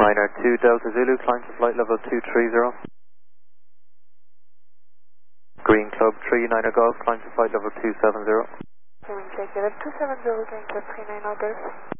Niner 2 Delta Zulu, climb to flight level 230. Green Club 3 Niner Golf, climb to flight level 270. Green Check 270, Green Club 3 Niner Golf.